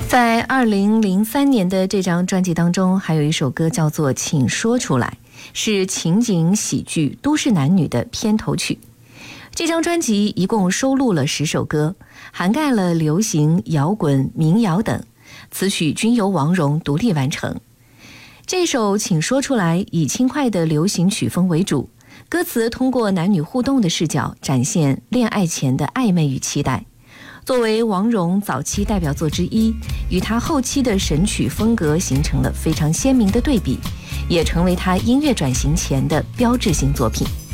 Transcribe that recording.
在2003年的这张专辑当中，还有一首歌叫做《请说出来》，是情景喜剧《都市男女》的片头曲。这张专辑一共收录了10首歌，涵盖了流行、摇滚、民谣等，词曲均由王蓉独立完成。这首《请说出来》以轻快的流行曲风为主，歌词通过男女互动的视角展现恋爱前的暧昧与期待。作为王蓉早期代表作之一，与她后期的神曲风格形成了非常鲜明的对比，也成为她音乐转型前的标志性作品。